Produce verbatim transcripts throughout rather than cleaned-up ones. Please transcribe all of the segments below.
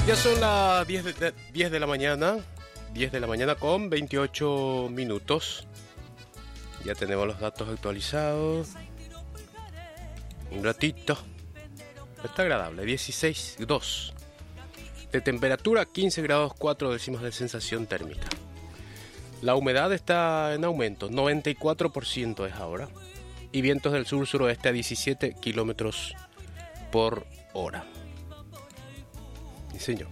Ya son las diez de, de, diez de la mañana, diez de la mañana con veintiocho minutos. Ya tenemos los datos actualizados. Un ratito. Está agradable, dieciséis coma dos. De temperatura, quince grados cuatro décimas de sensación térmica. La humedad está en aumento, noventa y cuatro por ciento es ahora. Y vientos del sur-suroeste a diecisiete kilómetros por hora. Sí, señor.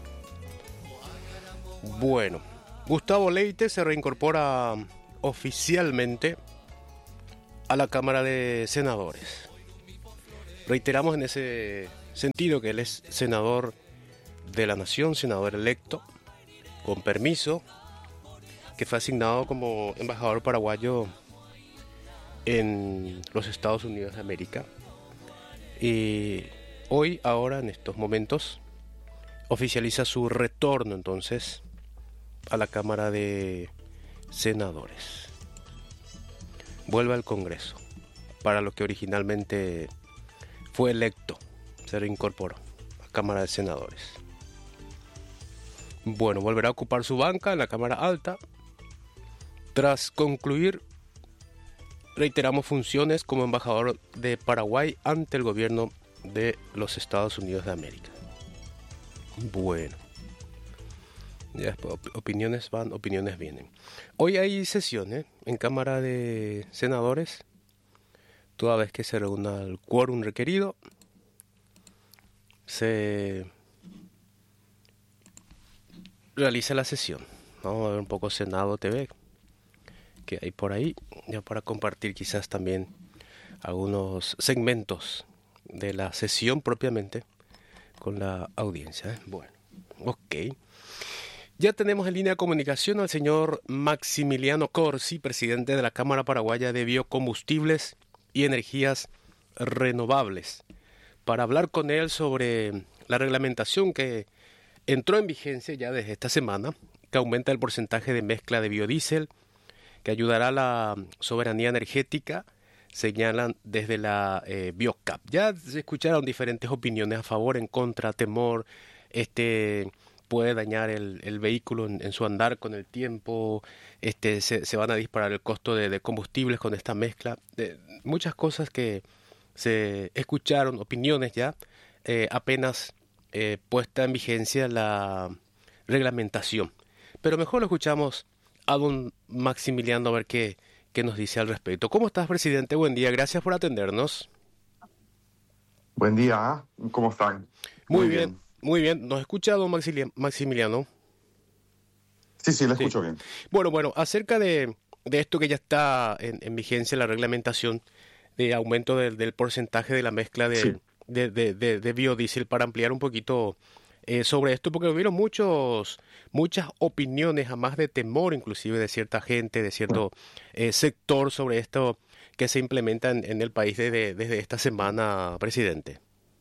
Bueno, Gustavo Leite se reincorpora oficialmente a la Cámara de Senadores. Reiteramos en ese sentido que él es senador de la Nación, senador electo, con permiso, que fue asignado como embajador paraguayo en los Estados Unidos de América. Y hoy, ahora, en estos momentos, oficializa su retorno entonces a la Cámara de Senadores. Vuelve al Congreso, para lo que originalmente fue electo, se reincorporó a la Cámara de Senadores. Bueno, volverá a ocupar su banca en la Cámara Alta, tras concluir, reiteramos, funciones como embajador de Paraguay ante el gobierno de los Estados Unidos de América. Bueno, ya después, opiniones van, opiniones vienen. Hoy hay sesiones en Cámara de Senadores, toda vez que se reúna el quórum requerido, se realiza la sesión. Vamos a ver un poco Senado T V que hay por ahí, ya para compartir quizás también algunos segmentos de la sesión propiamente con la audiencia, ¿eh? Bueno, ok. Ya tenemos en línea de comunicación al señor Maximiliano Corsi, presidente de la Cámara Paraguaya de Biocombustibles y Energías Renovables, para hablar con él sobre la reglamentación que entró en vigencia ya desde esta semana, que aumenta el porcentaje de mezcla de biodiesel, que ayudará a la soberanía energética, señalan desde la eh, Biocap. Ya se escucharon diferentes opiniones a favor, en contra, temor, este puede dañar el, el vehículo en, en su andar con el tiempo, este se, se van a disparar el costo de, de combustibles con esta mezcla, de, muchas cosas que se escucharon, opiniones ya, eh, apenas eh, puesta en vigencia la reglamentación. Pero mejor lo escuchamos a don Maximiliano a ver qué, qué nos dice al respecto. ¿Cómo estás, presidente? Buen día, gracias por atendernos. Buen día, ¿cómo están? Muy, muy bien, bien, muy bien. ¿Nos escucha don Maximiliano? Sí, sí, le escucho sí. bien. Bueno, bueno, acerca de, de esto que ya está en, en vigencia, la reglamentación de aumento del, del porcentaje de la mezcla de, sí. de, de, de, de biodiesel, para ampliar un poquito Eh, sobre esto, porque hubieron muchos, muchas opiniones, además de temor inclusive de cierta gente, de cierto eh, sector sobre esto que se implementa en, en el país desde, desde esta semana, presidente.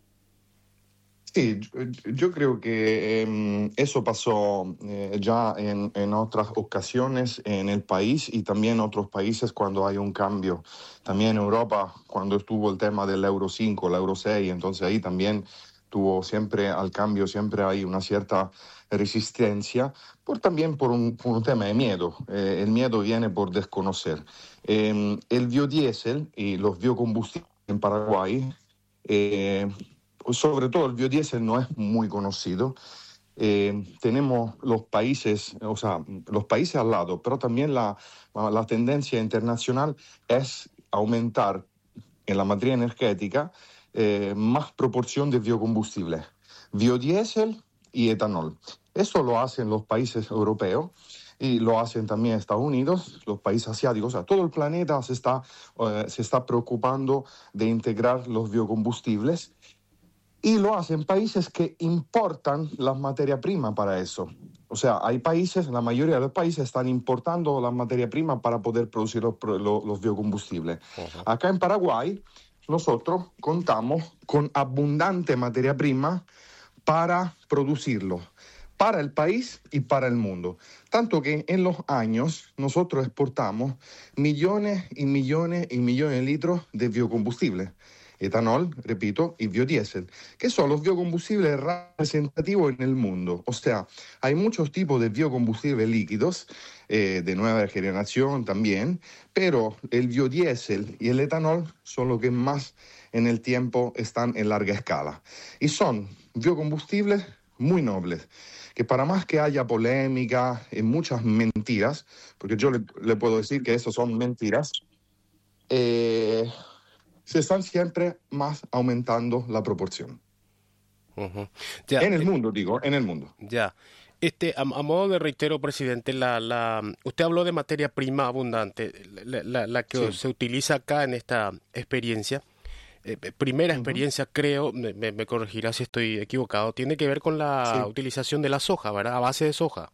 Sí, yo, yo creo que eh, eso pasó eh, ya en, en otras ocasiones en el país y también en otros países cuando hay un cambio. También en Europa, cuando estuvo el tema del Euro cinco, el Euro seis, entonces ahí también tuvo siempre al cambio, siempre hay una cierta resistencia, por, también por un, por un tema de miedo. Eh, el miedo viene por desconocer. Eh, el biodiesel y los biocombustibles en Paraguay, eh, sobre todo el biodiesel no es muy conocido. Eh, tenemos los países, o sea, los países al lado, pero también la, la tendencia internacional es aumentar en la materia energética Eh, más proporción de biocombustibles, biodiesel y etanol. Eso lo hacen los países europeos y lo hacen también Estados Unidos, los países asiáticos. O sea, todo el planeta se está, uh, se está preocupando de integrar los biocombustibles y lo hacen países que importan la materia prima para eso. O sea, hay países, la mayoría de los países están importando la materia prima para poder producir los, los, los biocombustibles. Uh-huh. Acá en Paraguay, nosotros contamos con abundante materia prima para producirlo, para el país y para el mundo. Tanto que en los años nosotros exportamos millones y millones y millones de litros de biocombustible. etanol, repito, y biodiesel, que son los biocombustibles representativos en el mundo. O sea, hay muchos tipos de biocombustibles líquidos, eh, de nueva generación también, pero el biodiesel y el etanol son los que más en el tiempo están en larga escala. Y son biocombustibles muy nobles, que para más que haya polémica y muchas mentiras, porque yo le, le puedo decir que eso son mentiras, eh, se están siempre más aumentando la proporción. Ujú. Ya, En el eh, mundo, digo, en el mundo. ya. Este, a, a modo de reitero, presidente, la, la, usted habló de materia prima abundante, la, la- la que Sí. se utiliza acá en esta experiencia. Eh, eh, primera Ujú. experiencia, creo, me, me- me corregirá si estoy equivocado, tiene que ver con la Sí. utilización de la soja, ¿verdad? A base de soja.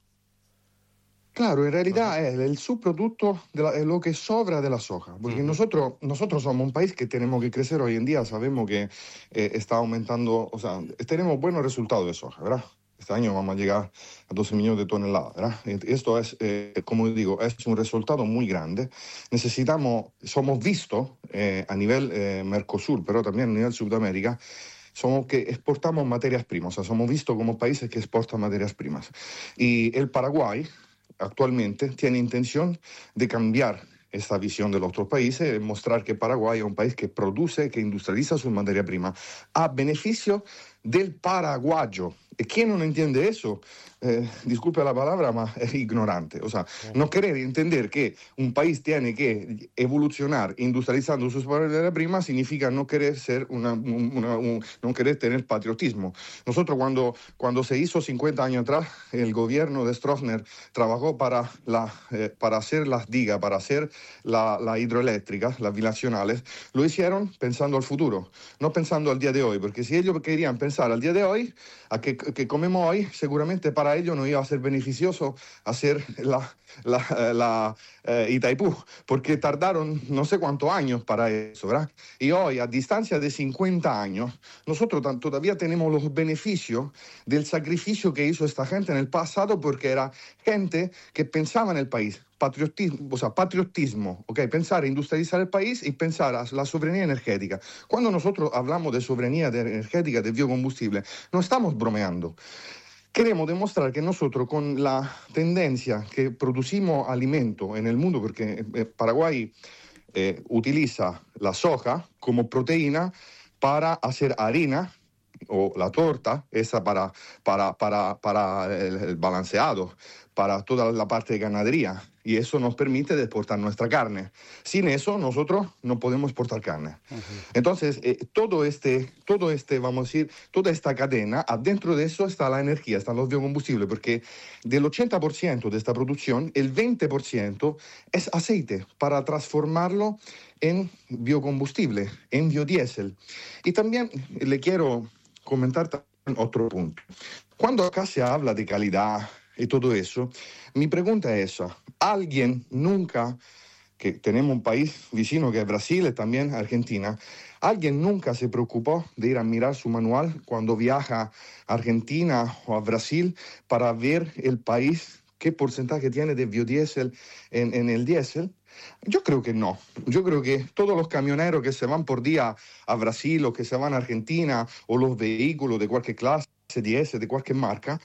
Claro, en Ujú, realidad es el subproducto de la- es lo que sobra de la soja, porque ujú, nosotros, nosotros somos un país que tenemos que crecer hoy en día, sabemos que eh, está aumentando, o sea, tenemos buenos resultados de soja, ¿verdad? Este año vamos a llegar a doce millones de toneladas, ¿verdad? Y esto es, eh, como digo, es un resultado muy grande. Necesitamos, somos vistos eh, a nivel eh, Mercosur, pero también a nivel Sudamérica, somos que exportamos materias primas, o sea, somos vistos como países que exportan materias primas. Y el Paraguay actualmente tiene intención de cambiar esta visión de los otros países y mostrar que Paraguay es un país que produce, que industrializa su materia prima a beneficio del paraguayo. ¿Y quién no entiende eso? Eh, disculpe la palabra, ma es ignorante. O sea, no ujú. querer entender que un país tiene que evolucionar industrializando sus materias primas significa no querer ser una, una, un, no querer tener patriotismo. Nosotros cuando, cuando se hizo cincuenta años atrás, el gobierno de Stroessner trabajó para, la, eh, para hacer las digas, para hacer la, la hidroeléctrica, las bilacionales, lo hicieron pensando al futuro, no pensando al día de hoy, porque si ellos querían pensar al día de hoy, a que, que comemos hoy, seguramente para ellos no iba a ser beneficioso hacer la, la, eh, la eh, Itaipú, porque tardaron no sé cuántos años para eso, ¿verdad? Y hoy, a distancia de cincuenta años, nosotros tan- todavía tenemos los beneficios del sacrificio que hizo esta gente en el pasado, porque era gente que pensaba en el país, patriotismo, o sea, patriotismo, ¿ok? Pensar en industrializar el país y pensar a la soberanía energética. Cuando nosotros hablamos de soberanía de energética, de biocombustible, no estamos bromeando. Queremos demostrar que nosotros con la tendencia que producimos alimento en el mundo, porque eh, Paraguay eh, utiliza la soja como proteína para hacer harina o la torta, esa para, para, para, para el, el balanceado, para toda la parte de ganadería. Y eso nos permite exportar nuestra carne. Sin eso, nosotros no podemos exportar carne. Ujú. Entonces, eh, todo este, todo este, vamos a decir, toda esta cadena, adentro de eso está la energía, están los biocombustibles, porque del ochenta por ciento de esta producción, el veinte por ciento es aceite para transformarlo en biocombustible, en biodiesel. Y también le quiero comentar también otro punto. Cuando acá se habla de calidad y todo eso, mi pregunta es esa. ¿Alguien nunca, que tenemos un país vecino que es Brasil y también Argentina, alguien nunca se preocupó de ir a mirar su manual cuando viaja a Argentina o a Brasil para ver el país, qué porcentaje tiene de biodiesel en, en el diésel? Yo creo que no. Yo creo que todos los camioneros que se van por día a Brasil o que se van a Argentina o los vehículos de cualquier clase, diésel, de cualquier marca,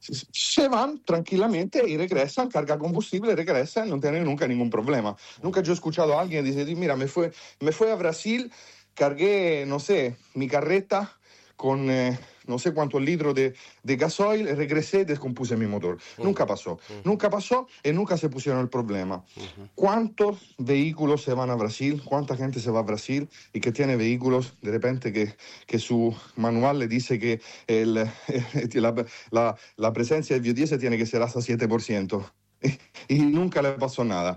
se van tranquilamente y regresan, carga combustible, regresan, no tienen nunca ningún problema. Nunca yo he escuchado a alguien decir, mira, me fue, me fue a Brasil, cargué, no sé, mi carreta con eh, no sé cuántos litros de, de gasoil, regresé y descompuse mi motor. Nunca Ujú, pasó. ujú, Nunca pasó y nunca se pusieron el problema. ujú. ¿Cuántos vehículos se van a Brasil? ¿Cuánta gente se va a Brasil y que tiene vehículos de repente que, que su manual le dice que el, la, la, la presencia de biodiesel tiene que ser hasta siete por ciento? Y nunca le pasó nada.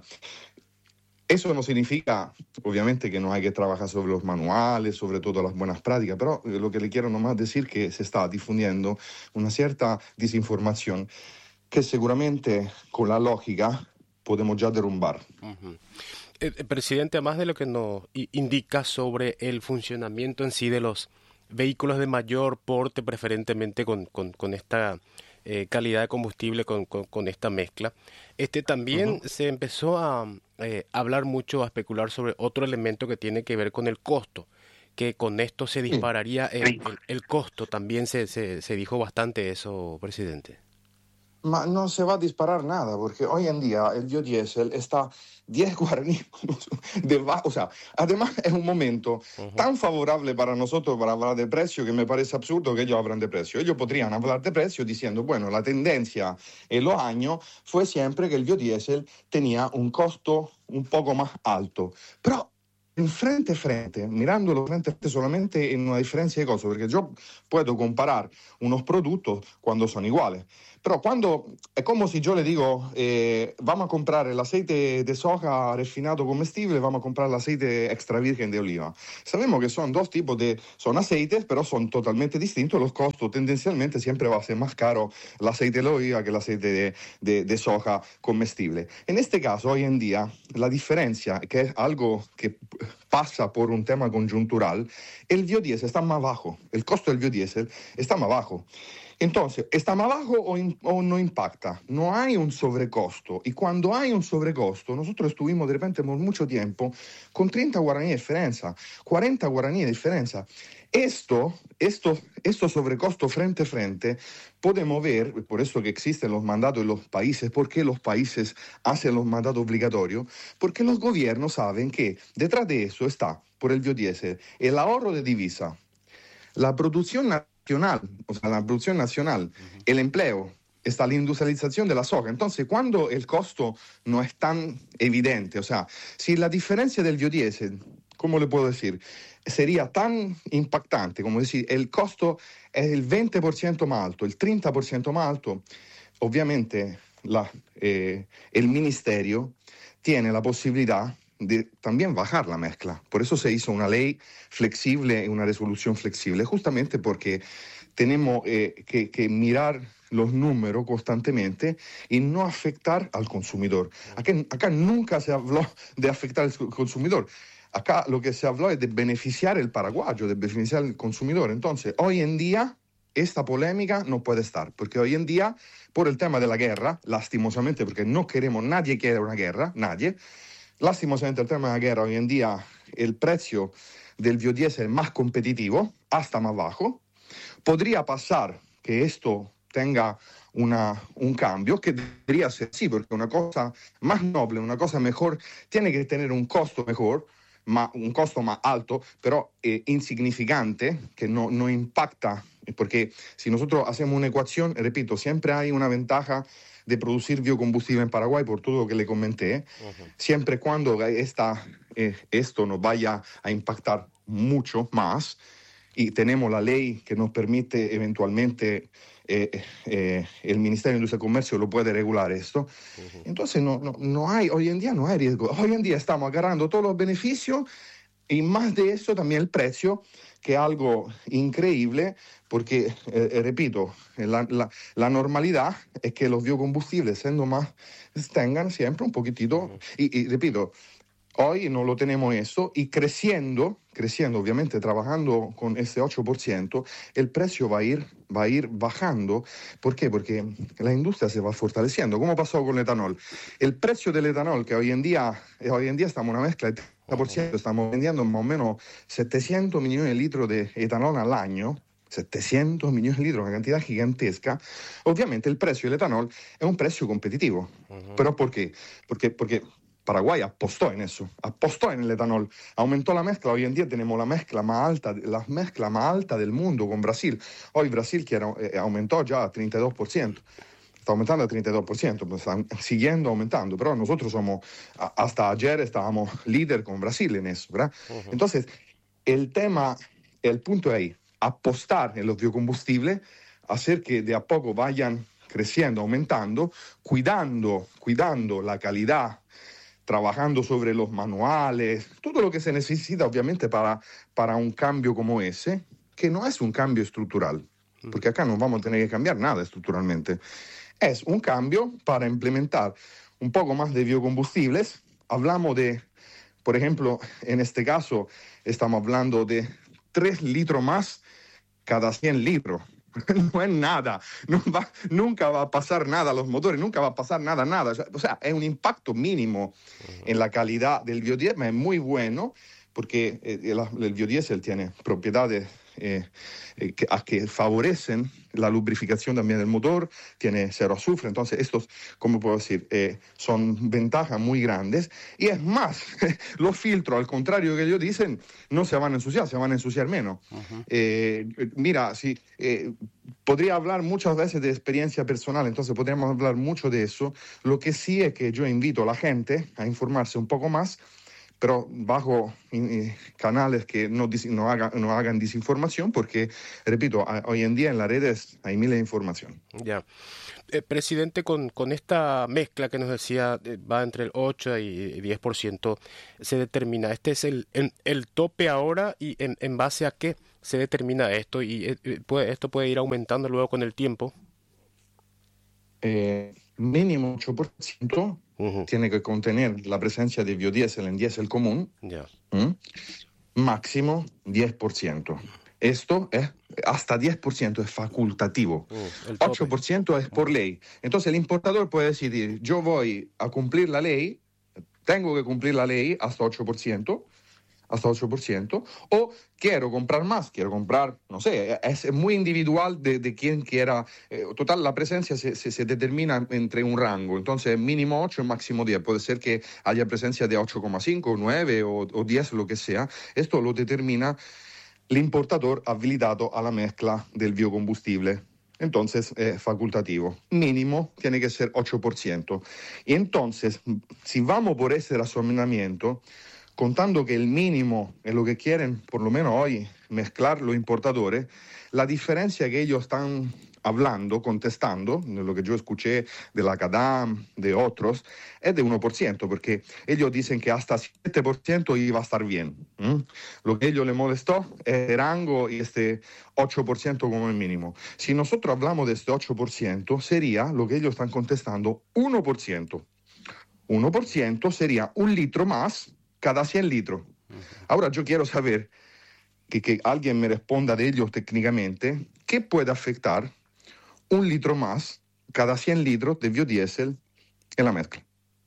Eso no significa, obviamente, que no hay que trabajar sobre los manuales, sobre todas las buenas prácticas, pero lo que le quiero nomás decir es que se está difundiendo una cierta desinformación que seguramente con la lógica podemos ya derrumbar. Ujú. Eh, eh, presidente, además de lo que nos i- indica sobre el funcionamiento en sí de los vehículos de mayor porte, preferentemente con, con, con esta eh, calidad de combustible, con, con, con esta mezcla, este también Uh-huh. se empezó a eh, hablar mucho, a especular sobre otro elemento que tiene que ver con el costo, que con esto se Sí. dispararía el, el, el costo. También se, se, se dijo bastante eso, presidente. Ma no se va a disparar nada, porque hoy en día el biodiesel está diez guaraní debajo. O sea, además es un momento Ujú. tan favorable para nosotros para hablar de precio que me parece absurdo que ellos hablan de precio. Ellos podrían hablar de precio diciendo, bueno, la tendencia en los años fue siempre que el biodiesel tenía un costo un poco más alto. Pero en frente a frente, mirándolo frente a frente solamente en una diferencia de costos, porque yo puedo comparar unos productos cuando son iguales. Pero cuando es como si yo le digo, eh, vamos a comprar el aceite de soja refinado comestible, vamos a comprar el aceite extra virgen de oliva. Sabemos que son dos tipos de, son aceites, pero son totalmente distintos. Los costos tendencialmente siempre va a ser más caro el aceite de oliva que el aceite de, de, de soja comestible. En este caso, hoy en día, la diferencia, que es algo que pasa por un tema conjuntural, el biodiesel está más bajo, el costo del biodiesel está más bajo. Entonces, ¿está más bajo o, in, o, no impacta? No hay un sobrecosto. Y cuando hay un sobrecosto, nosotros estuvimos de repente por mucho tiempo con treinta guaraní de diferencia, cuarenta guaraní de diferencia. Esto, esto, esto sobrecosto frente a frente, podemos ver, por eso que existen los mandatos en los países, ¿por qué los países hacen los mandatos obligatorios? Porque los gobiernos saben que detrás de eso está, por el biodiesel, el ahorro de divisa, la producción nacional, o sea, la producción nacional, uh-huh. El empleo, está la industrialización de la soja. Entonces, cuando el costo no es tan evidente, o sea, si la diferencia del biodiesel, ¿cómo le puedo decir? Sería tan impactante, como decir, el costo es el veinte por ciento más alto, el treinta por ciento más alto, obviamente la, eh, el ministerio tiene la posibilidad de también bajar la mezcla. Por eso se hizo una ley flexible, una resolución flexible, justamente porque tenemos eh, que, que mirar los números constantemente y no afectar al consumidor. Acá, acá nunca se habló de afectar al consumidor. Acá lo que se habló es de beneficiar el paraguayo, de beneficiar al consumidor. Entonces, hoy en día, esta polémica no puede estar, porque hoy en día, por el tema de la guerra, lastimosamente, porque no queremos, nadie quiere una guerra, nadie, lastimosamente el tema de la guerra, hoy en día el precio del biodiesel es más competitivo, hasta más bajo. Podría pasar que esto tenga una, un cambio, que debería ser sí, porque una cosa más noble, una cosa mejor, tiene que tener un costo mejor, ma, un costo más alto, pero eh, insignificante, que no, no impacta, porque si nosotros hacemos una ecuación, repito, siempre hay una ventaja de producir biocombustible en Paraguay, por todo lo que le comenté, uh-huh. Siempre cuando esta, eh, esto nos vaya a impactar mucho más, y tenemos la ley que nos permite eventualmente, eh, eh, el Ministerio de Industria y Comercio lo puede regular esto. Uh-huh. Entonces no, no, no hay, hoy en día no hay riesgo. Hoy en día estamos agarrando todos los beneficios y más de eso también el precio, que es algo increíble, porque, eh, eh, repito, la, la, la normalidad es que los biocombustibles, siendo más, tengan siempre un poquitito, uh-huh. y, y repito, hoy no lo tenemos eso, y creciendo, creciendo, obviamente trabajando con ese ocho por ciento, el precio va a ir, va a ir bajando. ¿Por qué? Porque la industria se va fortaleciendo. ¿Cómo pasó con el etanol? El precio del etanol, que hoy en día, hoy en día estamos en una mezcla de treinta por ciento, estamos vendiendo más o menos setecientos millones de litros de etanol al año, setecientos millones de litros, una cantidad gigantesca. Obviamente el precio del etanol es un precio competitivo. Uh-huh. ¿Pero por qué? Porque, porque Paraguay apostó en eso, apostó en el etanol, aumentó la mezcla. Hoy en día tenemos la mezcla más alta, la mezcla más alta del mundo con Brasil. Hoy Brasil que era, eh, aumentó ya a treinta y dos por ciento. Está aumentando a treinta y dos por ciento, pues están siguiendo aumentando, pero nosotros somos, hasta ayer estábamos líder con Brasil en eso, ¿verdad? Uh-huh. Entonces, el tema, el punto es ahí, apostar en los biocombustibles, hacer que de a poco vayan creciendo, aumentando, cuidando, cuidando la calidad, trabajando sobre los manuales, todo lo que se necesita obviamente para, para un cambio como ese, que no es un cambio estructural, porque acá no vamos a tener que cambiar nada estructuralmente. Es un cambio para implementar un poco más de biocombustibles. Hablamos de, por ejemplo, en este caso, estamos hablando de tres litros más cada cien litros. No es nada, no va, nunca va a pasar nada a los motores, nunca va a pasar nada, nada. O sea, es un impacto mínimo en la calidad del biodiesel, es muy bueno, porque eh, el, el biodiesel tiene propiedades eh, eh, que, a que favorecen la lubrificación también del motor, tiene cero azufre, entonces estos, ¿cómo puedo decir? Eh, son ventajas muy grandes, y es más, los filtros, al contrario que ellos dicen, no se van a ensuciar, se van a ensuciar menos. Uh-huh. eh, mira, si, eh, podría hablar muchas veces de experiencia personal, entonces podríamos hablar mucho de eso. Lo que sí es que yo invito a la gente a informarse un poco más, pero bajo eh, canales que no, no, haga, no hagan desinformación, porque, repito, a, hoy en día en las redes hay miles de información. Ya. Eh, presidente, con, con esta mezcla que nos decía, eh, va entre el ocho y diez por ciento, se determina, este es el, el, el tope ahora, y en, en base a qué se determina esto, y eh, puede, esto puede ir aumentando luego con el tiempo. Eh, mínimo ocho por ciento uh-huh. tiene que contener la presencia de biodiesel en diésel común, yeah. ¿Mm? Máximo diez por ciento. Esto es hasta diez por ciento es facultativo, uh, ocho por ciento es por ley. Entonces el importador puede decidir, yo voy a cumplir la ley, tengo que cumplir la ley hasta ocho por ciento, hasta ocho por ciento, o quiero comprar más, quiero comprar, no sé, es muy individual de, de quien quiera. Eh, total, la presencia se, se, se determina entre un rango, entonces mínimo ocho, máximo diez. Puede ser que haya presencia de ocho coma cinco, nueve o, o diez, lo que sea. Esto lo determina el importador habilitado a la mezcla del biocombustible. Entonces es facultativo. Mínimo tiene que ser ocho por ciento. Y entonces, si vamos por ese razonamiento, contando que el mínimo es lo que quieren, por lo menos hoy, mezclar los importadores, la diferencia que ellos están hablando, contestando, lo que yo escuché de la CADAM, de otros, es de uno por ciento, porque ellos dicen que hasta siete por ciento iba a estar bien. ¿Mm? Lo que a ellos les molestó es el rango y este ocho por ciento como el mínimo. Si nosotros hablamos de este ocho por ciento, sería lo que ellos están contestando uno por ciento. uno por ciento sería un litro más cada cien litros. Ahora yo quiero saber, que, que alguien me responda de ellos técnicamente, ¿qué puede afectar un litro más cada cien litros de biodiesel en la mezcla?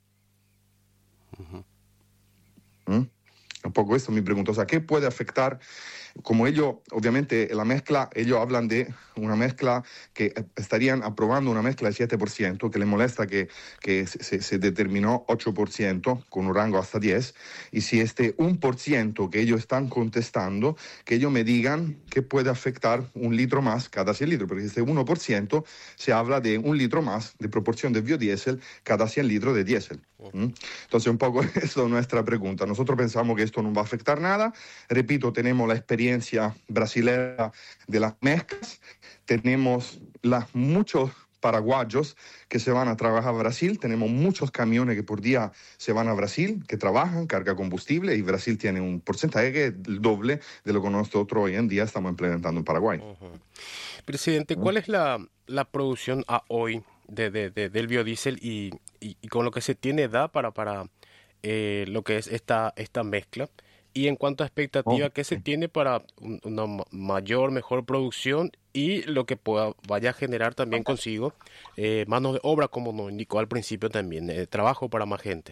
Uh-huh. ¿Mm? Un poco esto me pregunto, o sea, ¿qué puede afectar? Como ellos, obviamente, la mezcla, ellos hablan de una mezcla que estarían aprobando una mezcla de siete por ciento, que les molesta que, que se, se determinó ocho por ciento con un rango hasta diez, y si este uno por ciento que ellos están contestando, que ellos me digan que puede afectar un litro más cada cien litros, porque este uno por ciento se habla de un litro más de proporción de biodiesel cada cien litros de diésel. ¿Mm? Entonces, un poco esto es nuestra pregunta. Nosotros pensamos que esto no va a afectar nada. Repito, tenemos la experiencia brasileña de las mezclas, tenemos las, muchos paraguayos que se van a trabajar a Brasil, tenemos muchos camiones que por día se van a Brasil, que trabajan, carga combustible, y Brasil tiene un porcentaje que es el doble de lo que nosotros hoy en día estamos implementando en Paraguay. Uh-huh. Presidente, ¿cuál es la, la producción a hoy de, de, de, del biodiesel y, y, y con lo que se tiene da para, para eh, lo que es esta, esta mezcla? Y en cuanto a expectativa, oh, ¿qué se tiene para un, una mayor, mejor producción y lo que pueda, vaya a generar también consigo eh, mano de obra, como nos indicó al principio también, eh, trabajo para más gente?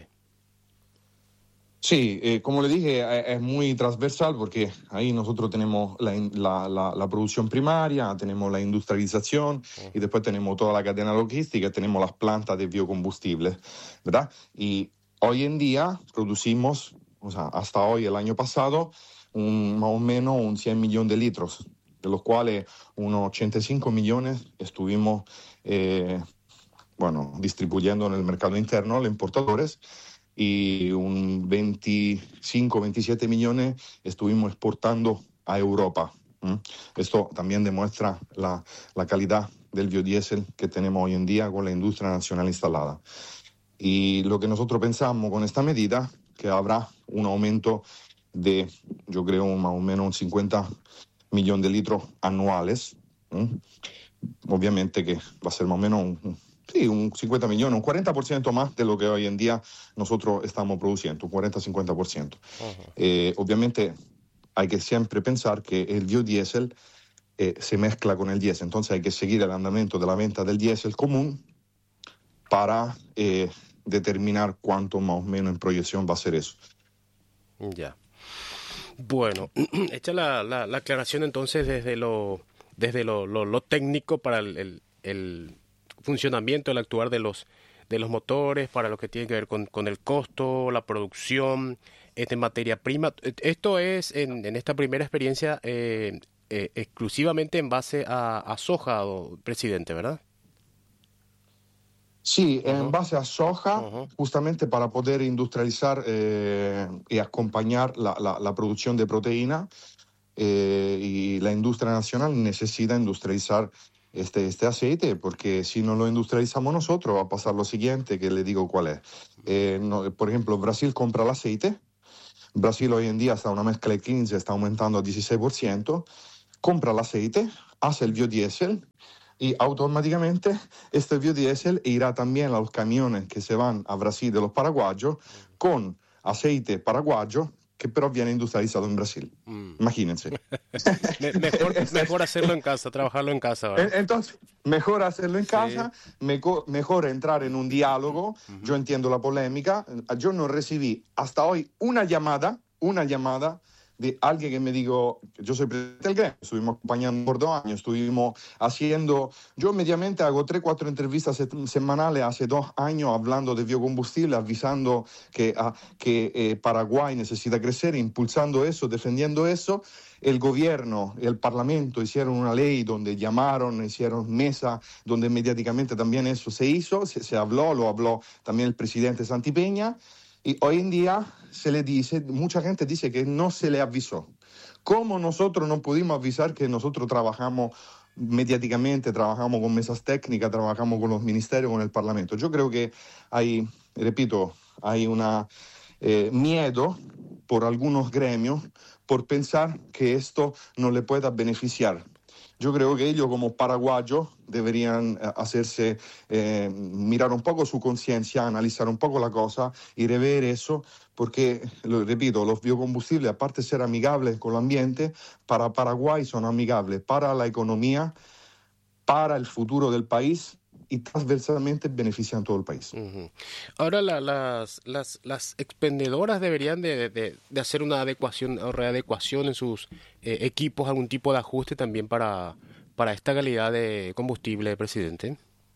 Sí, eh, como le dije, es muy transversal, porque ahí nosotros tenemos la, la, la, la producción primaria, tenemos la industrialización, uh-huh. y después tenemos toda la cadena logística, tenemos las plantas de biocombustibles, ¿verdad? Y hoy en día producimos, o sea, hasta hoy, el año pasado, un, más o menos un cien millones de litros, de los cuales unos ochenta y cinco millones estuvimos, eh, bueno, distribuyendo en el mercado interno a los importadores, y un veinticinco, veintisiete millones estuvimos exportando a Europa. ¿Mm? Esto también demuestra la, la calidad del biodiesel que tenemos hoy en día con la industria nacional instalada. Y lo que nosotros pensamos con esta medida, que habrá un aumento de, yo creo, más o menos un cincuenta millones de litros anuales. ¿Mm? Obviamente que va a ser más o menos un, sí, un cincuenta millones, un cuarenta por ciento más de lo que hoy en día nosotros estamos produciendo, un cuarenta a cincuenta por ciento. Uh-huh. Eh, obviamente hay que siempre pensar que el biodiesel eh, se mezcla con el diésel, entonces hay que seguir el andamiento de la venta del diésel común para eh, determinar cuánto más o menos en proyección va a ser eso. Ya. Bueno, hecha la, la, la aclaración entonces desde lo, desde lo, lo, lo técnico para el, el, el funcionamiento, el actuar de los, de los motores, para lo que tiene que ver con, con el costo, la producción, este, materia prima. Esto es, en, en esta primera experiencia, eh, eh, exclusivamente en base a, a soja, o- presidente, ¿verdad? Sí, en Ujú, base a soja, ujú, justamente para poder industrializar eh, y acompañar la, la- la producción de proteína, eh, y la industria nacional necesita industrializar este, este aceite, porque si no lo industrializamos nosotros va a pasar lo siguiente, que le digo cuál es. Eh, no- por ejemplo, Brasil compra el aceite. Brasil hoy en día está a una mezcla de quince, está aumentando a dieciséis por ciento, compra el aceite, hace el biodiesel y automáticamente este biodiesel irá también a los camiones que se van a Brasil de los paraguayos con aceite paraguayo que pero viene industrializado en Brasil. mm. Imagínense. Me- mejor, mejor hacerlo en casa, trabajarlo en casa, ¿verdad? Entonces, mejor hacerlo en Sí. casa, meco- mejor entrar en un diálogo. Yo Ujú. entiendo la polémica. Yo no recibí hasta hoy una llamada, una llamada de alguien que me dijo, yo soy presidente del gremio, estuvimos acompañando por dos años, estuvimos haciendo, yo mediamente hago tres, cuatro entrevistas se- semanales hace dos años hablando de biocombustible, avisando que, ah, que eh, Paraguay necesita crecer, impulsando eso, defendiendo eso. El gobierno y el parlamento hicieron una ley donde llamaron, hicieron mesa, donde mediáticamente también eso se hizo, se, se habló, lo habló también el presidente Santipeña, y hoy en día se le dice, mucha gente dice que no se le avisó. ¿Cómo nosotros no pudimos avisar que nosotros trabajamos mediáticamente, trabajamos con mesas técnicas, trabajamos con los ministerios, con el parlamento? Yo creo que hay, repito, hay una eh, miedo por algunos gremios por pensar que esto no le pueda beneficiar. Yo creo que ellos como paraguayos deberían eh, hacerse, eh, mirar un poco su conciencia, analizar un poco la cosa y rever eso, porque, lo repito, los biocombustibles, aparte de ser amigables con el ambiente, para Paraguay son amigables para la economía, para el futuro del país y transversalmente benefician a todo el país. Ujú. Ahora la- las, las, las expendedoras deberían de, de- de hacer una adecuación o readecuación en sus eh, equipos, algún tipo de ajuste también para, para esta calidad de combustible, presidente.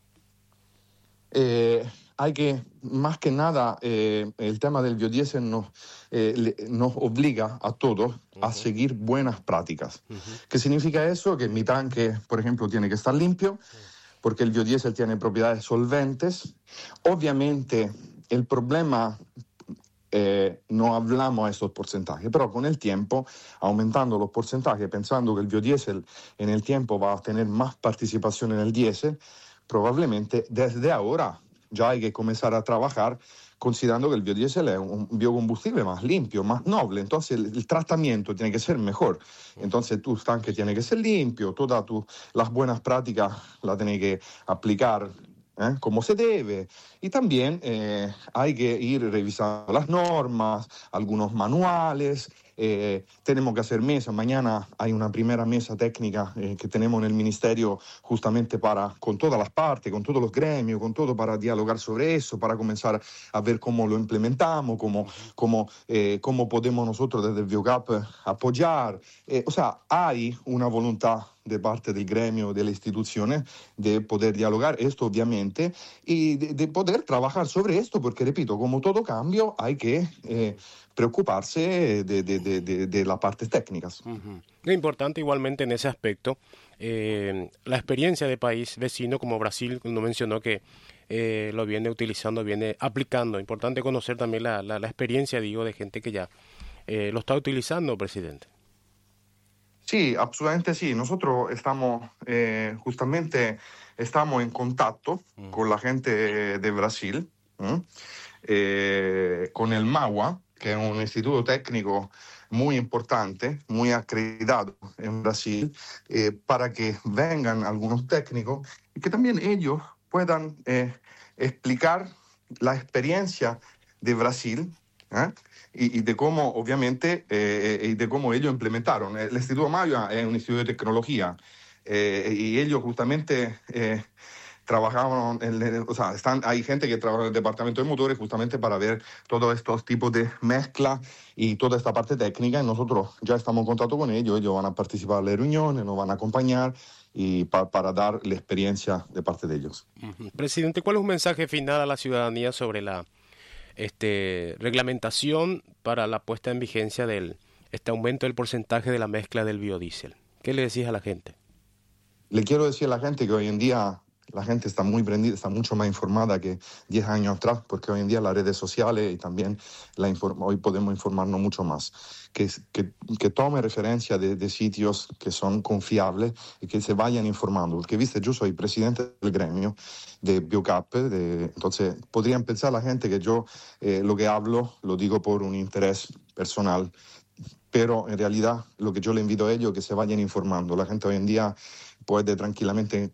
Eh, hay que, más que nada, eh, el tema del biodiesel nos, eh, le- nos obliga a todos a Ujú, seguir buenas prácticas. ujú, ¿Qué significa eso? Que mi tanque, por ejemplo, tiene que estar limpio, porque el biodiesel tiene propiedades solventes. Obviamente, el problema, eh, no hablamos a estos porcentajes, pero con el tiempo, aumentando los porcentajes, pensando que el biodiesel en el tiempo va a tener más participación en el diésel, probablemente desde ahora ya hay que comenzar a trabajar considerando que el biodiesel es un biocombustible más limpio, más noble, entonces el, el tratamiento tiene que ser mejor, ujú. entonces tu tanque tiene que ser limpio, todas tu, las buenas prácticas las tienes que aplicar, ¿eh? Como se debe. Y también eh, hay que ir revisando las normas, algunos manuales. Eh, tenemos que hacer mesa. Mañana hay una primera mesa técnica eh, que tenemos en el ministerio justamente para, con todas las partes, con todos los gremios, con todo para dialogar sobre eso, para comenzar a ver cómo lo implementamos, cómo, cómo, eh, cómo podemos nosotros desde el Biocap apoyar. Eh, o sea, hay una voluntad de parte del gremio, de las instituciones, de poder dialogar esto obviamente y de, de poder trabajar sobre esto, porque repito, como todo cambio hay que eh, preocuparse de, de, de, de, de las partes técnicas. Ujú. Es importante igualmente en ese aspecto eh, la experiencia de país vecino como Brasil, cuando mencionó que eh, lo viene utilizando, viene aplicando. Importante conocer también la, la, la experiencia, digo, de gente que ya eh, lo está utilizando, presidente. Sí, absolutamente sí. Nosotros estamos, eh, justamente, estamos en contacto Ujú, con la gente de Brasil, ¿m? Eh, con el MAUA, que es un instituto técnico muy importante, muy acreditado en Brasil, eh, para que vengan algunos técnicos y que también ellos puedan eh, explicar la experiencia de Brasil, ¿eh? Y, y de cómo, obviamente, eh, y de cómo ellos implementaron. El Instituto MAUA es un instituto de tecnología, eh, y ellos justamente... eh, trabajaban, en, en, o sea, están, hay gente que trabaja en el departamento de motores justamente para ver todos estos tipos de mezcla y toda esta parte técnica, y nosotros ya estamos en contacto con ellos, ellos van a participar en las reuniones, nos van a acompañar y pa, para dar la experiencia de parte de ellos. Uh-huh. Presidente, ¿cuál es un mensaje final a la ciudadanía sobre la este, reglamentación para la puesta en vigencia del este aumento del porcentaje de la mezcla del biodiesel? ¿Qué le decís a la gente? Le quiero decir a la gente que hoy en día la gente está muy prendida, está mucho más informada que diez años atrás, porque hoy en día las redes sociales y también la informa, hoy podemos informarnos mucho más. Que, que, que tome referencia de, de sitios que son confiables y que se vayan informando. Porque, viste, yo soy presidente del gremio de Biocap, de, entonces podrían pensar la gente que yo eh, lo que hablo lo digo por un interés personal, pero en realidad lo que yo le invito a ellos es que se vayan informando. La gente hoy en día puede tranquilamente